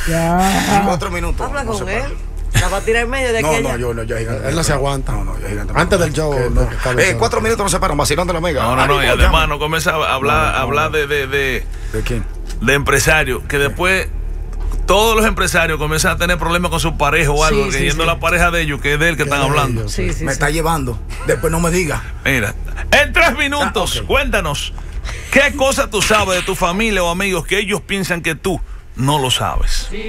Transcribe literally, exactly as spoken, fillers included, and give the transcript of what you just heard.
Ya. Cuatro minutos. Habla con él. La va a tirar en medio de no, aquella. No, yo no, yo gigante. Él no se aguanta. No, no, yo gigante. Antes del show. Que, no, no. Eh, cuatro minutos no se paran, vacilando la amiga. No, no, no, y además no comienza a hablar, no, no, hablar no. de, de, de. ¿De quién? De empresarios, que después todos los empresarios comienzan a tener problemas con su pareja o algo, Sí, que sí, yendo sí. la pareja de ellos, que es de él que están hablando. Sí, sí, Me sí. está llevando. Después no me diga. Mira, en tres minutos, Ah, okay. Cuéntanos, ¿qué cosa tú sabes de tu familia o amigos que ellos piensan que tú no lo sabes?